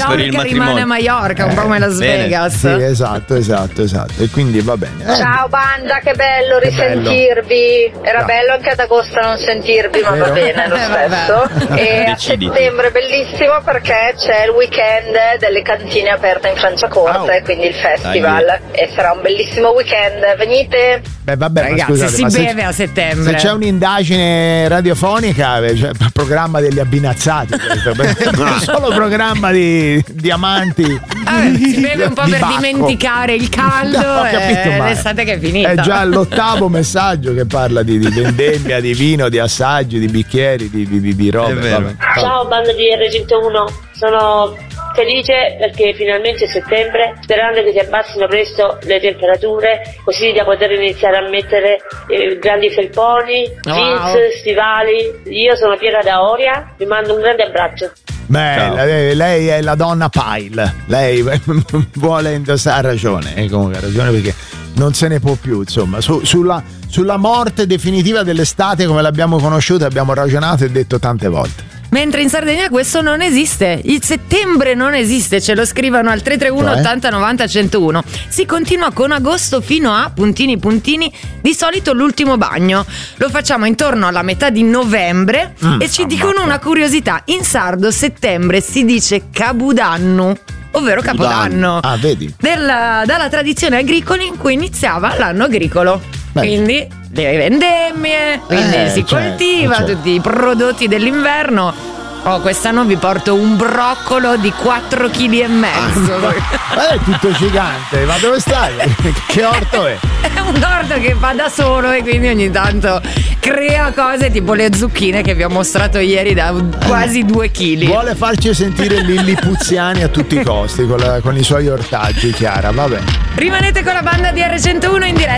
Mallorca rimane a Mallorca, un po' come Las Vegas. Sì, esatto. E quindi va bene. Ciao banda, che bello risentirvi. Era bello anche ad agosto non sentirvi, ma va bene lo stesso. E a settembre è bellissimo perché c'è il weekend delle cantine aperte in Franciacorta, e quindi il festival. E sarà un bellissimo weekend. Venite. Beh, vabbè, ragazzi, scusate, si beve a settembre. Se c'è un'indagine radiofonica, c'è il programma degli abbinazzati, solo programma di diamanti. Si beve un po' per dimenticare il caldo e l'estate che è finita. È già l'8º messaggio che parla di vendemmia, di vino, di assaggi, di bicchieri, di robe. Ciao banda di R101, sono felice perché finalmente è settembre, sperando che si abbassino presto le temperature, così da poter iniziare a mettere grandi felponi, jeans, stivali. Io sono Piera da Oria, vi mando un grande abbraccio. Beh, lei è la donna Pile, lei vuole indossare, ha ragione, comunque ha ragione, perché non se ne può più, insomma, sulla morte definitiva dell'estate come l'abbiamo conosciuta abbiamo ragionato e detto tante volte. Mentre in Sardegna questo non esiste, il settembre non esiste, ce lo scrivono al 331 80 90 101. Si continua con agosto fino a puntini, di solito l'ultimo bagno lo facciamo intorno alla metà di novembre e ci dicono una curiosità: in sardo settembre si dice Cabudanno, ovvero Capodanno. Vedi? Dalla tradizione agricola in cui iniziava l'anno agricolo. Quindi le vendemmie, quindi si coltiva tutti i prodotti dell'inverno. Quest'anno vi porto un broccolo di 4,5 kg. Ma è tutto gigante, ma dove stai? Che orto è? È un orto che fa da solo e quindi ogni tanto crea cose tipo le zucchine che vi ho mostrato ieri da quasi 2 kg. Vuole farci sentire lillipuziani a tutti i costi con i suoi ortaggi, Chiara, vabbè. Rimanete con la banda di R101 in diretta.